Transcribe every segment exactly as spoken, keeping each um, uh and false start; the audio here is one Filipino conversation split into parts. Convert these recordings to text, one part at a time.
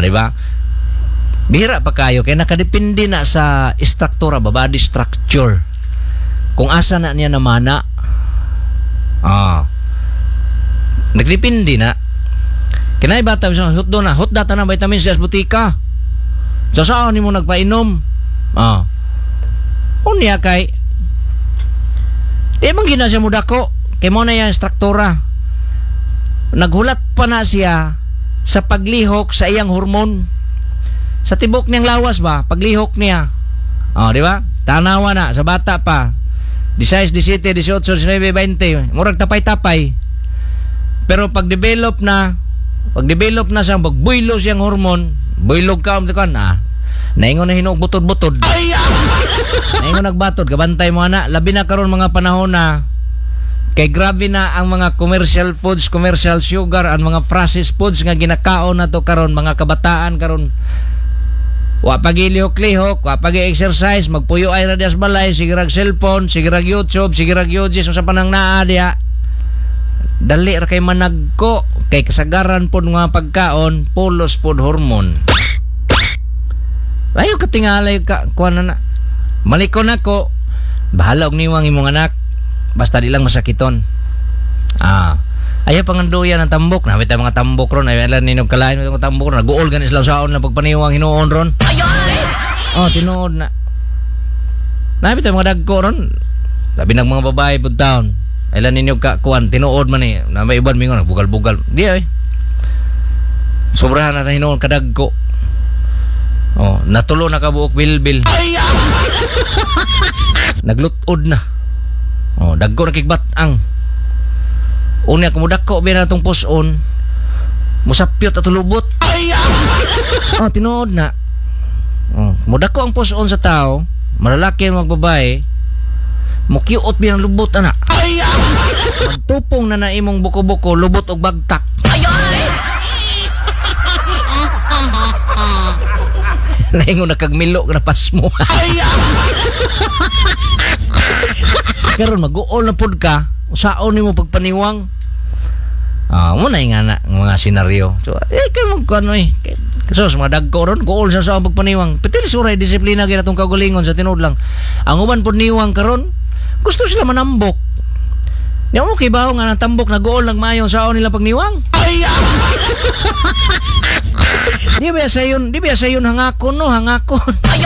di ba? Bihira pa kayo kaya nakadepende na sa struktura ba, body structure. Kung asa na niya namana. Ah. Nagdepende na. Kinay bata sa hot do na, hot data na vitamin C sa butika. Sa saan nimo nagpainom? Ah. Unya kay di man gina siya mudako. Kay mo na yung struktura. Naghulat pa na siya sa paglihok sa iyang hormon. Sa tibok niyang lawas ba, paglihok niya. Oh, di ba? Tanawa na sa bata pa. sixteen, seventeen, eighteen, nineteen, twenty. Murag tapay-tapay. Pero pag develop na, pag develop na sa magbuylo siyang hormon, buylog ka um kan ah. Naingon na hinog butod-butod. Naingon nagbatod, kabantay mo na, labi na karon mga panahon na kay grabe na ang mga commercial foods, commercial sugar, ang mga processed foods nga ginakaon na to karon mga kabataan karon. Wa pagilihok-lihok, wa pag-exercise, magpuyo ay radias balay, sige rag cellphone, sige rag YouTube, sige rag YouTube, sa panang naa diha. Dali ra kay managko, kay kasagaran pod nga pagkaon, pulos pod hormone. Layo katingalay ka kuan na. Malikon ako, bahala og niwang imong anak. Basta di lang masakiton. Ah. Ayaw panganduyan ang tambok. Nabit ang mga tambok ron. Ayaw lang ninog kalahin mga tambok ron. Naguol gan islaw saon na pagpaniwang hinuon ron. Oh, tinuod na. Nabit ang mga dagko ron. Labi ng mga babae po taon. Ayaw lang ninog kakuan. Tinuod man eh. Na may iban mingon. Bugal-bugal. Di ay. Sobrahan na hinuon kadagko. Oh, natulo na kabuok bilbil. Naglutod na. Oh, dagko na kigbatang. Unya kumudako biya na itong puson. Musapyot at lubot. Oh, tinuod na. Oh, mudako ang puson sa tao. Malalaki ang magbabae. Mukiot biya ng lubot, anak. Magtupong na na imong buko-buko, lubot o bagtak. Naingon na kagmilo, grapas mo. Karon mag-uol na pod ka, usaon nimo pagpaniwang. Ah, mo na nga na mga senaryo. So, eh kay mo kano eh. Kaso sa mga dagko ron, gool sa sa pagpaniwang. Pitil suray disiplina gyud atong kagalingon sa tinud lang. Ang uban pod niwang karon, gusto sila manambok. Di mo kay bawo nga natambok na gool nagmayon saon nila pagniwang. Di ba sayon, di ba sayon hangakon no, hangakon.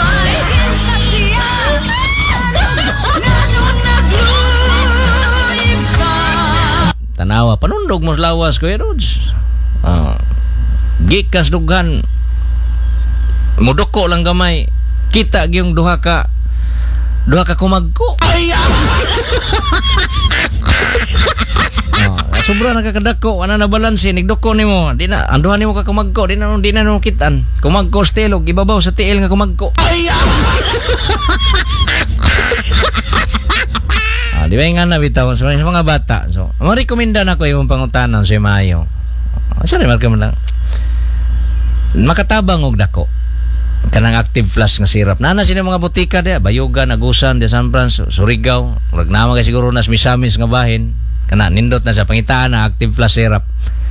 Tanawa, panundog mo lawas ko, Rods. Uh, gikas dugan. Mudoko lang gamay. Kita yung duha ka duha ka kumagko. uh, sobra nakakadako, ana na balanse, nigdoko nimo. Di na anduhan nimo ka kumagko, di na di na no kitan. Kumagko stelog ibabaw sa tiil nga kumagko. Di ba nga na bitaw so, sa mga bata. So, ma-recommenda na ko yung pangutanan sa Mayo. Oh, sorry, marka mo lang. Makatabang og dako. Kanang active flash nga sirap. Nana sila mga butika dia, Bayugan, Agusan, de San Francisco, Surigao. Murag nama kay siguro nas Misamis nga bahin. Kana nindot na sa pangitaan na active flash sirap.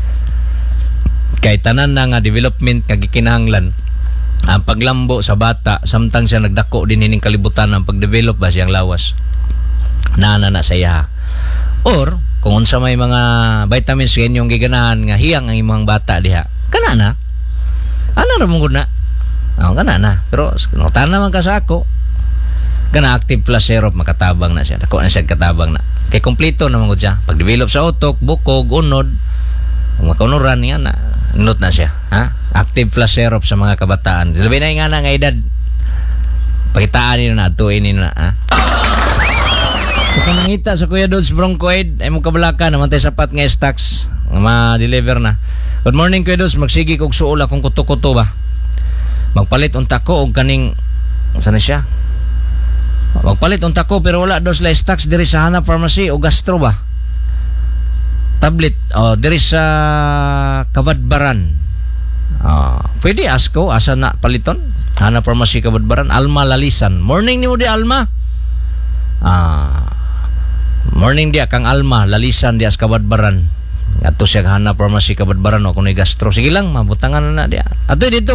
Kay tanan na nga development nga gikinahanglan. Ang paglambo sa bata, samtang siya nagdako din hining kalibutan ang pagdevelop ba siyang lawas. Nana na saya. Or kung unsa may mga vitamins yan yung giganahan nga hiyang ang imong bata diha, kana na ana ra mong na oh, kana na pero no tan naman ka sa ako kana active plus syrup makatabang na siya dako na siya katabang na kay kompleto naman gud siya pag develop sa utok bukog unod makanuran niya na nut na siya ha active plus syrup sa mga kabataan labi na nga na nga edad pakitaan niyo na tuin niyo na ha. Kung nangita sa Kuya Dudes Broncoid ay mong kabalaka naman tayo sapat nga stocks nga ma-deliver na. Good morning Kuya Dudes, magsigi kog suol akong kuto-kuto ba. Magpalit unta ko og kaning saan siya? Magpalit unta ko pero wala dos la stocks diri sa Hana Pharmacy o Gastro ba. Tablet oh diri sa Kabadbaran. Ah, pwede asko asa na paliton? Hana Pharmacy Kabadbaran, Alma Lalisan. Morning ni mo di Alma. Ah, morning dia kang Alma Lalisan dia sa Kabadbaran. Ato siya Hana Pharmacy Kabadbaran o kuno Gastro. Sige lang mabutangan na na dia. Ato dito